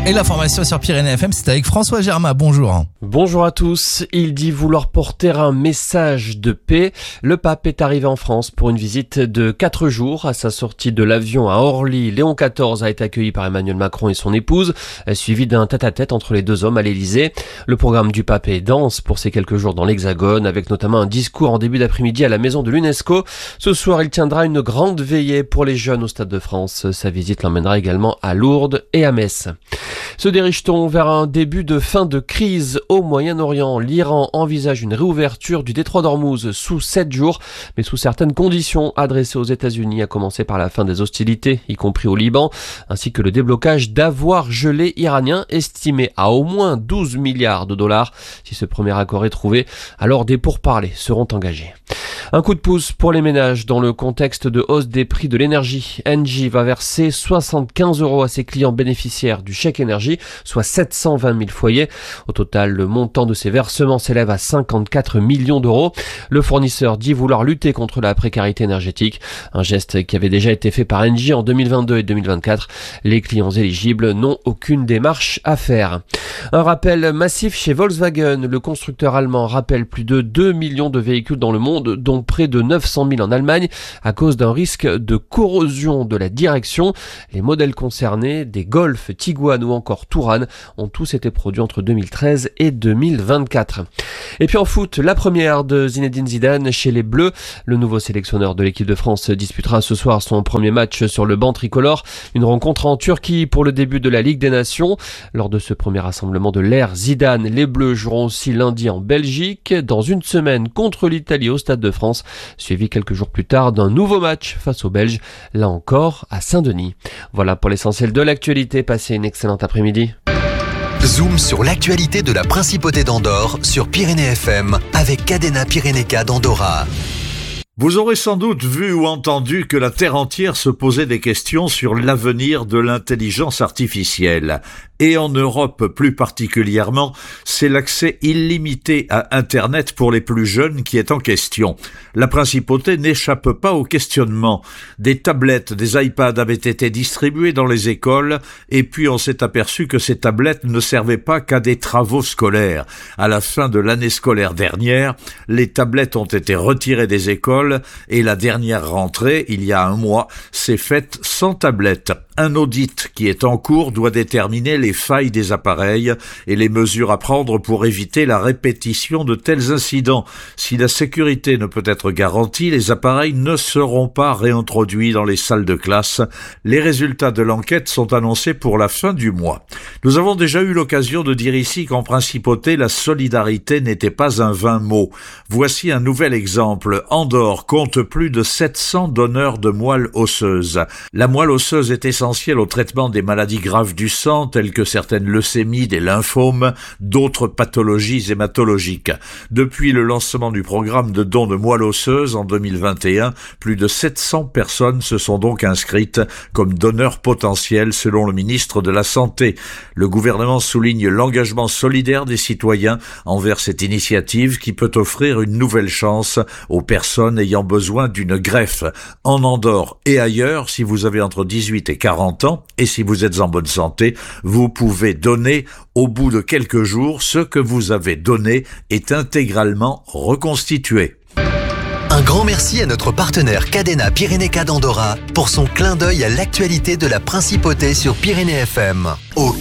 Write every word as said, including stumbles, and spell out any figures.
Et l'information sur Pyrénées F M, c'est avec François Germain. Bonjour. Bonjour à tous. Il dit vouloir porter un message de paix. Le pape est arrivé en France pour une visite de quatre jours. À sa sortie de l'avion à Orly, Léon quatorze a été accueilli par Emmanuel Macron et son épouse, suivi d'un tête-à-tête entre les deux hommes à l'Élysée. Le programme du pape est dense pour ces quelques jours dans l'Hexagone, avec notamment un discours en début d'après-midi à la maison de l'UNESCO. Ce soir, il tiendra une grande veillée pour les jeunes au Stade de France. Sa visite l'emmènera également à Lourdes et à Metz. Se dirige-t-on vers un début de fin de crise au Moyen-Orient? L'Iran envisage une réouverture du détroit d'Ormuz sous sept jours, mais sous certaines conditions adressées aux États-Unis, à commencer par la fin des hostilités, y compris au Liban, ainsi que le déblocage d'avoirs gelés iraniens estimés à au moins douze milliards de dollars. Si ce premier accord est trouvé, alors des pourparlers seront engagés. Un coup de pouce pour les ménages dans le contexte de hausse des prix de l'énergie. Engie va verser soixante-quinze euros à ses clients bénéficiaires du chèque énergie, soit sept cent vingt mille foyers. Au total, le montant de ces versements s'élève à cinquante-quatre millions d'euros. Le fournisseur dit vouloir lutter contre la précarité énergétique, un geste qui avait déjà été fait par Engie en deux mille vingt-deux et deux mille vingt-quatre. Les clients éligibles n'ont aucune démarche à faire. Un rappel massif chez Volkswagen. Le constructeur allemand rappelle plus de deux millions de véhicules dans le monde, dont près de neuf cent mille en Allemagne, à cause d'un risque de corrosion de la direction. Les modèles concernés, des Golf, Tiguan ou encore Touran, ont tous été produits entre deux mille treize et deux mille vingt-quatre. Et puis en foot, la première de Zinedine Zidane chez les Bleus. Le nouveau sélectionneur de l'équipe de France disputera ce soir son premier match sur le banc tricolore. Une rencontre en Turquie pour le début de la Ligue des Nations. Lors de ce premier rassemblement de l'ère Zidane, les Bleus joueront aussi lundi en Belgique, dans une semaine contre l'Italie au Stade de France, suivi quelques jours plus tard d'un nouveau match face aux Belges, là encore à Saint-Denis. Voilà pour l'essentiel de l'actualité. Passez une excellente après-midi. Zoom sur l'actualité de la Principauté d'Andorre sur Pyrénées F M avec Cadena Pyrénéca d'Andorra. Vous aurez sans doute vu ou entendu que la Terre entière se posait des questions sur l'avenir de l'intelligence artificielle. Et en Europe plus particulièrement, c'est l'accès illimité à Internet pour les plus jeunes qui est en question. La Principauté n'échappe pas au questionnement. Des tablettes, des iPads avaient été distribuées dans les écoles, et puis on s'est aperçu que ces tablettes ne servaient pas qu'à des travaux scolaires. À la fin de l'année scolaire dernière, les tablettes ont été retirées des écoles, et la dernière rentrée, il y a un mois, s'est faite sans tablette. Un audit qui est en cours doit déterminer les failles des appareils et les mesures à prendre pour éviter la répétition de tels incidents. Si la sécurité ne peut être garantie, les appareils ne seront pas réintroduits dans les salles de classe. Les résultats de l'enquête sont annoncés pour la fin du mois. Nous avons déjà eu l'occasion de dire ici qu'en Principauté, la solidarité n'était pas un vain mot. Voici un nouvel exemple. Andorre compte plus de sept cents donneurs de moelle osseuse. La moelle osseuse est essentielle au traitement des maladies graves du sang, telles que certaines leucémies, des lymphomes, d'autres pathologies hématologiques. Depuis le lancement du programme de dons de moelle osseuse en deux mille vingt et un, plus de sept cents personnes se sont donc inscrites comme donneurs potentiels selon le ministre de la Santé. Le gouvernement souligne l'engagement solidaire des citoyens envers cette initiative qui peut offrir une nouvelle chance aux personnes ayant besoin d'une greffe. En Andorre et ailleurs, si vous avez entre dix-huit et quarante ans, et si vous êtes en bonne santé, vous pouvez donner. Au bout de quelques jours, ce que vous avez donné est intégralement reconstitué. Un grand merci à notre partenaire Cadena Pyrénéca d'Andorra pour son clin d'œil à l'actualité de la Principauté sur Pyrénées F M. Au